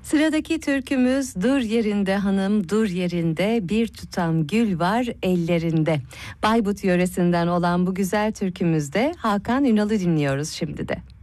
Sıradaki türkümüz dur yerinde hanım dur yerinde bir tutam gül var ellerinde. Bayburt yöresinden olan bu güzel türkümüzde Hakan Ünal'ı dinliyoruz şimdi de.